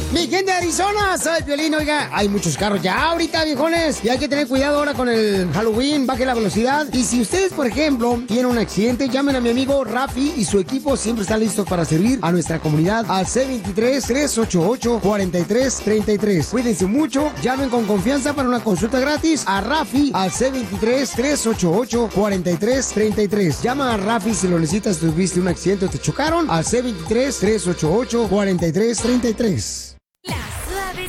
Mi gente de Arizona, soy Piolín. Oiga, hay muchos carros ya ahorita, viejones. Y hay que tener cuidado ahora con el Halloween. Baje la velocidad. Y si ustedes, por ejemplo, tienen un accidente, llamen a mi amigo Rafi y su equipo siempre está listo para servir a nuestra comunidad al C23-388-4333. Cuídense mucho. Llamen con confianza para una consulta gratis a Rafi al C23-388-4333. Llama a Rafi si lo necesitas, tuviste un accidente o te chocaron al C23-388-4333.